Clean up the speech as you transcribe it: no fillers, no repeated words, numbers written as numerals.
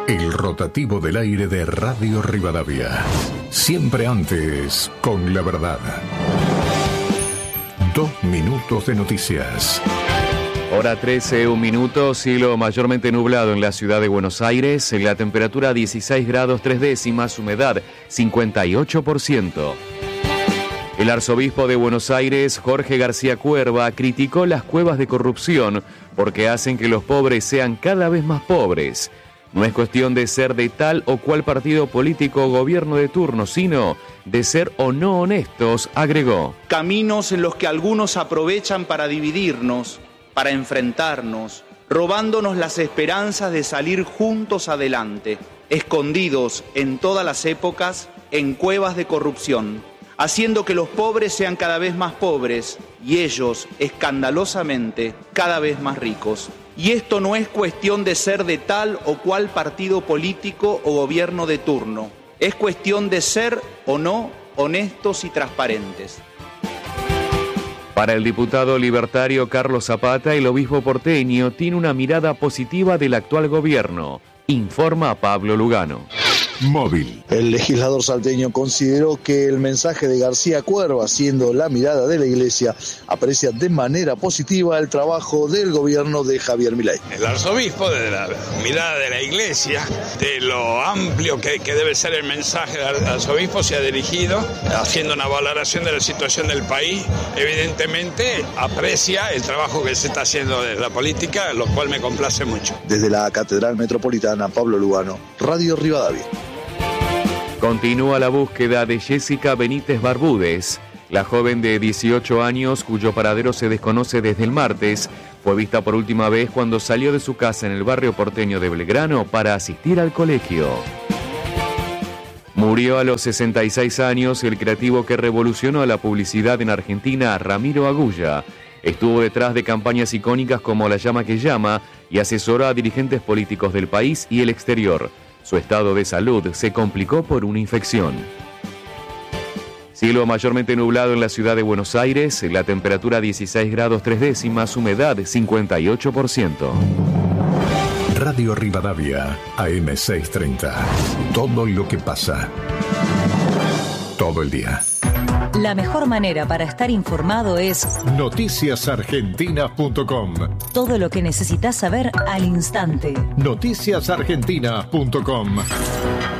El rotativo del aire de Radio Rivadavia. Siempre antes, con la verdad. 2 minutos de noticias. Hora 13, 1 minuto, cielo mayormente nublado en la ciudad de Buenos Aires, la temperatura 16 grados 3 décimas, humedad 58%. El arzobispo de Buenos Aires, Jorge García Cuerva, criticó las cuevas de corrupción porque hacen que los pobres sean cada vez más pobres. No es cuestión de ser de tal o cual partido político o gobierno de turno, sino de ser o no honestos, agregó. Caminos en los que algunos aprovechan para dividirnos, para enfrentarnos, robándonos las esperanzas de salir juntos adelante, escondidos en todas las épocas en cuevas de corrupción, haciendo que los pobres sean cada vez más pobres y ellos, escandalosamente, cada vez más ricos. Y esto no es cuestión de ser de tal o cual partido político o gobierno de turno. Es cuestión de ser o no honestos y transparentes. Para el diputado libertario Carlos Zapata, el obispo porteño tiene una mirada positiva del actual gobierno, informa Pablo Lugano. Móvil. El legislador salteño consideró que el mensaje de García Cuerva, siendo la mirada de la Iglesia, aprecia de manera positiva el trabajo del gobierno de Javier Milei. El arzobispo, de la mirada de la Iglesia, de lo amplio que debe ser el mensaje del arzobispo, se ha dirigido, haciendo una valoración de la situación del país. Evidentemente aprecia el trabajo que se está haciendo desde la política, lo cual me complace mucho. Desde la Catedral Metropolitana, Pablo Lugano, Radio Rivadavia. Continúa la búsqueda de Jessica Benítez Barbúdez. La joven de 18 años, cuyo paradero se desconoce desde el martes, fue vista por última vez cuando salió de su casa en el barrio porteño de Belgrano para asistir al colegio. Murió a los 66 años el creativo que revolucionó la publicidad en Argentina, Ramiro Agulla. Estuvo detrás de campañas icónicas como La Llama que Llama y asesoró a dirigentes políticos del país y el exterior. Su estado de salud se complicó por una infección. Cielo mayormente nublado en la ciudad de Buenos Aires, la temperatura 16 grados 3 décimas, humedad 58%. Radio Rivadavia, AM 630. Todo lo que pasa. Todo el día. La mejor manera para estar informado es noticiasargentinas.com. Todo lo que necesitas saber al instante. Noticiasargentinas.com.